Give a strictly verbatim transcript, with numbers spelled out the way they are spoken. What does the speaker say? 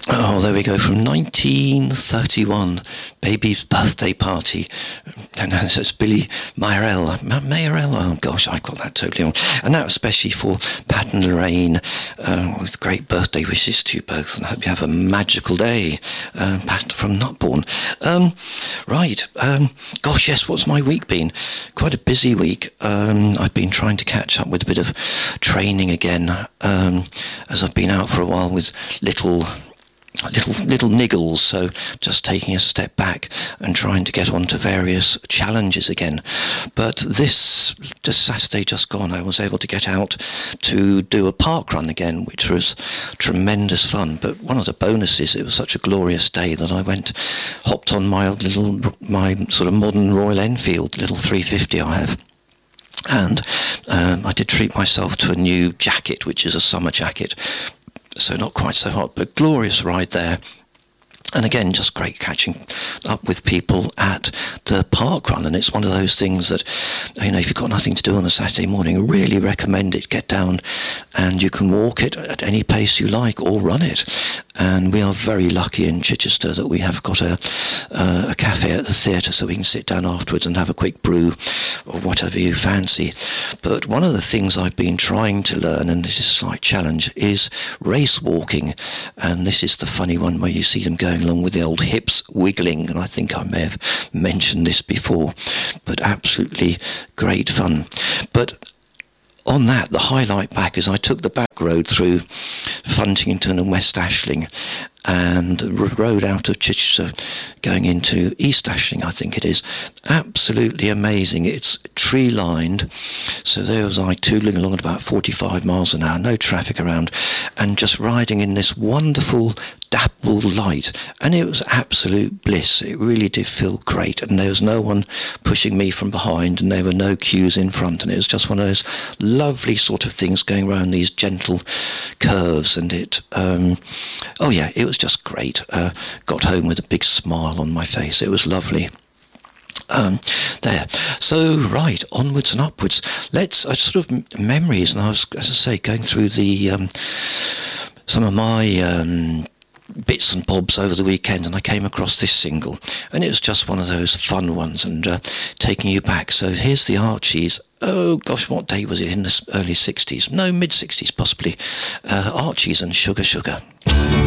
Oh, there we go, from nineteen thirty-one, Baby's Birthday Party. And it's Billy Mayerell. Mayerell, oh gosh, I got that totally wrong. And that especially for Pat and Lorraine, uh, with great birthday wishes to you both, and I hope you have a magical day, uh, Pat from Nutbourne. Um, right, um, gosh, yes, what's my week been? Quite a busy week. Um, I've been trying to catch up with a bit of training again, um, as I've been out for a while with little... little little niggles, so just taking a step back and trying to get onto various challenges again. But this just Saturday just gone, I was able to get out to do a park run again, which was tremendous fun. But one of the bonuses, it was such a glorious day that I went, hopped on my little, my sort of modern Royal Enfield, little three fifty I have. And um, I did treat myself to a new jacket, which is a summer jacket. So not quite so hot, but glorious ride there. And again, just great catching up with people at the park run. And it's one of those things that, you know, if you've got nothing to do on a Saturday morning, I really recommend it. Get down and you can walk it at any pace you like or run it. And we are very lucky in Chichester that we have got a, uh, a cafe at the theatre, so we can sit down afterwards and have a quick brew or whatever you fancy. But one of the things I've been trying to learn, and this is a slight challenge, is race walking. And this is the funny one where you see them going along with the old hips wiggling, and I think I may have mentioned this before, but absolutely great fun. But on that, the highlight back is I took the back road through Funtington and West Ashling and rode out of Chichester going into East Ashling, I think it is. Absolutely amazing. It's tree lined, so there was I tootling along at about forty-five miles an hour, no traffic around, and just riding in this wonderful dapple light, and it was absolute bliss. It really did feel great, and there was no one pushing me from behind, and there were no queues in front, and it was just one of those lovely sort of things going around these gentle curves, and it um oh yeah it was just great. Uh, got home with a big smile on my face. It was lovely. Um, there. So, right, onwards and upwards. Let's, uh, sort of memories, and I was, as I say, going through the, um, some of my, um, bits and bobs over the weekend, and I came across this single, and it was just one of those fun ones, and uh, taking you back. So here's the Archies. Oh gosh, what day was it? In the early sixties? No, mid sixties possibly. Uh, Archies and Sugar Sugar.